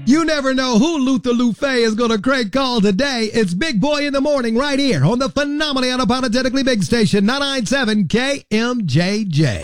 You never know who Luther Luffé is going to crank call today. It's Big Boy in the Morning right here on the phenomenally unapologetically big station, 997 KMJJ.